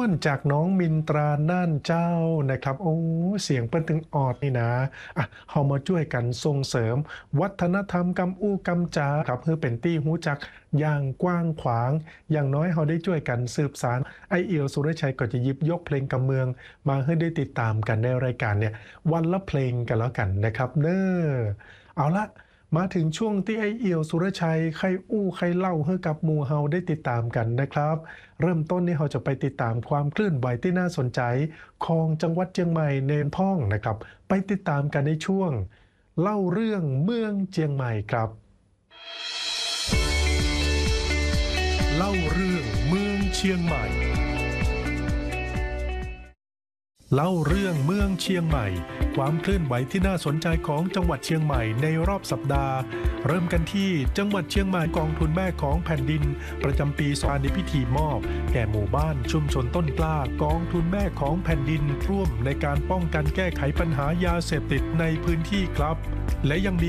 านจากน้องมินตราน่านเจ้านะครับโอ้เสียงเปิ้นถึงออดนี่นะเฮามาช่วยกันส่งเสริมวัฒนธรรมกำอู้กำจาครับเพื่อเป็นตี้ฮู้จักอย่างกว้างขวางอย่างน้อยเฮาได้ช่วยกันสืบสานไอเอียวสุรชัยก็จะหยิบยกเพลงกำเมืองมาให้ได้ติดตามกันในรายการเนี่ยวันละเพลงกันแล้วกันนะครับเน้อเอาละมาถึงช่วงที่ไอเอี่ยวสุรชัยใครอู้ใครเล่าให้กับหมู่เฮาได้ติดตามกันนะครับเริ่มต้นนี้เราจะไปติดตามความเคลื่อนไหวที่น่าสนใจของจังหวัดเชียงใหม่เนนพ่องนะครับไปติดตามกันในช่วงเล่าเรื่องเมืองเชียงใหม่ครับเล่าเรื่องเมืองเชียงใหม่เล่าเรื่องเมืองเชียงใหม่ความเคลื่อนไหวที่น่าสนใจของจังหวัดเชียงใหม่ในรอบสัปดาห์เริ่มกันที่จังหวัดเชียงใหม่กองทุนแม่ของแผ่นดินประจำปีในพิธีมอบแก่หมู่บ้านชุมชนต้นกล้ากองทุนแม่ของแผ่นดินร่วมในการป้องกันแก้ไขปัญหายาเสพติดในพื้นที่ครับและยังมี